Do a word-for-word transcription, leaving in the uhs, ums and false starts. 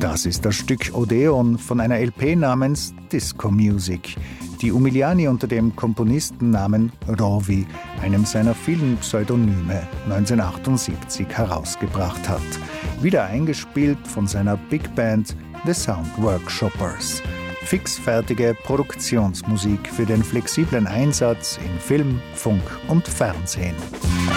Das ist das Stück Odeon von einer L P namens Disco Music, die Umiliani unter dem Komponistennamen Rovi, einem seiner vielen Pseudonyme, neunzehnhundertachtundsiebzig herausgebracht hat. Wieder eingespielt von seiner Big Band The Sound Workshoppers. Fixfertige Produktionsmusik für den flexiblen Einsatz in Film, Funk und Fernsehen.